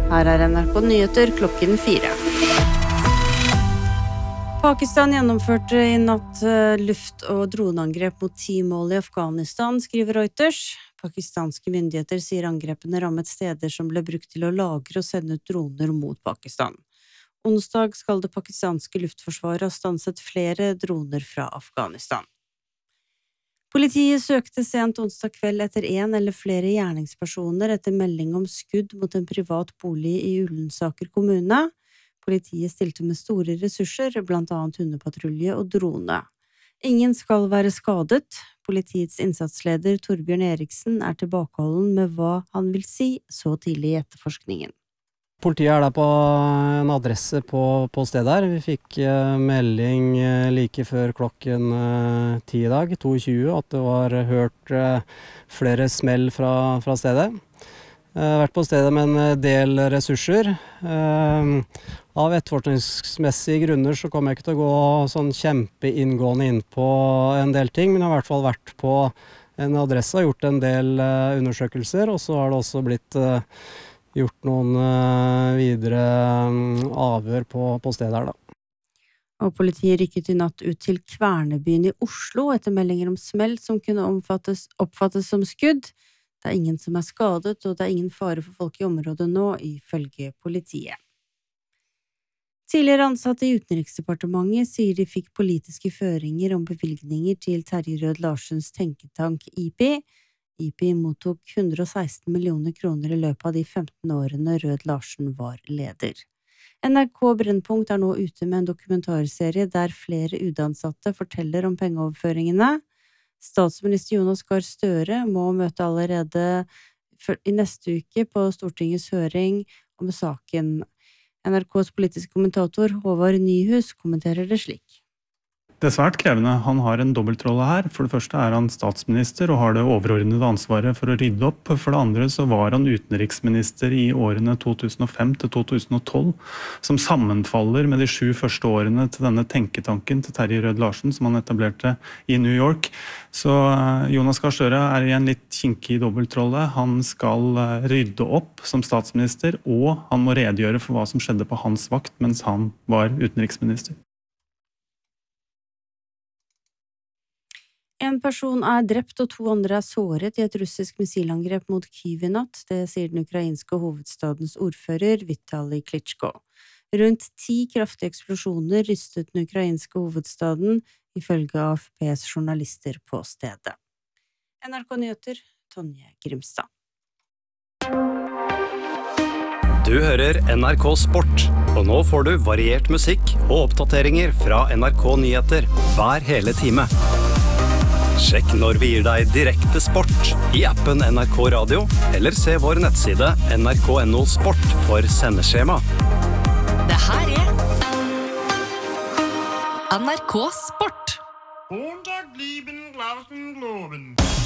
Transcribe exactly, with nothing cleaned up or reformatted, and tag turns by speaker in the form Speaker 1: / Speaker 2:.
Speaker 1: Her er N R K Nyheter klokken fire. Pakistan gjennomførte i natt luft- og droneangrep mot ti mål i Afghanistan, skriver Reuters. Pakistanske myndigheter sier angrepene rammet steder som ble brukt til å lagre og sende ut droner mot Pakistan. Onsdag skal det pakistanske luftforsvaret ha stanset flere droner fra Afghanistan. Politiet søkte sent onsdag kveld etter en eller flere gjerningspersoner etter melding om skudd mot en privat bolig i Ullensaker kommune. Politiet stilte med store ressurser, blant annet hundepatrulje og drone. Ingen skal være skadet. Politiets innsatsleder Torbjørn Eriksen er tilbakeholden med hva han vil si så tidlig i etterforskningen.
Speaker 2: Politiet er der på en adresse på, på stedet her. Vi fikk uh, melding uh, like før klokken uh, ti i dag, to tjue, at det var hørt uh, flere smell fra, fra stedet. Jeg uh, har vært på stedet med en del ressurser. Uh, av etterforskningsmessige grunner så kommer jeg ikke til å gå sånn kjempeinngående inn på en del ting, men jeg har i hvert fall vært på en adresse og gjort en del uh, undersøkelser, og så har det også blitt uh, gjort noen uh, videre um, avhør på, på stedet her da.
Speaker 1: Og politiet rykket i natt ut til Kvernebyen i Oslo etter meldinger om smell som kunne omfattes, oppfattes som skudd. Det er ingen som er skadet, og det er ingen fare for folk i området nå, ifølge politiet. Tidligere ansatte i Utenriksdepartementet sier de fikk politiske føringer om bevilgninger til Terje Rød-Larsens tenketank I P I. I P I mottok hundre og seksten millioner kroner i løpet av de femten årene Rød-Larsen var leder. N R K Brennpunkt er nå ute med en dokumentarserie der flere U D-ansatte forteller om pengeoverføringene. Statsminister Jonas Gahr Støre må møte allerede i neste uke på Stortingets høring om saken. N R K's politiske kommentator Håvard Nyhus kommenterer det slik.
Speaker 3: Det er svært krevende. Han har en dobbeltrolle her. For det første er han statsminister og har det overordnede ansvaret for å rydde opp. For det andre så var han utenriksminister i årene to tusen og fem til to tusen og tolv, som sammenfaller med de sju første årene til denne tenketanken til Terje Rød-Larsen, som han etablerte i New York. Så Jonas Gahr Støre er i en litt kinkig dobbeltrolle. Han skal rydde opp som statsminister, og han må redegjøre for hva som skjedde på hans vakt mens han var utenriksminister.
Speaker 1: En person er drept og to andre er såret i et russisk missilangrep mot Kyiv i natt, det sier den ukrainske hovedstadens ordfører Vitali Klitschko. Rundt ti kraftige eksplosjoner rystet den ukrainske hovedstaden, ifølge A F P's journalister på stedet. N R K Nyheter, Tonje Grimstad.
Speaker 4: Du hører N R K Sport, og nå får du variert musikk og oppdateringer fra N R K Nyheter hver hele time. Sjekk når vi gir deg direkte sport i appen N R K Radio, eller se vår nettside N R K punktum N O sport for sendeskjema.
Speaker 5: Det her er N R K Sport.
Speaker 6: Montag blieben Glauben globen.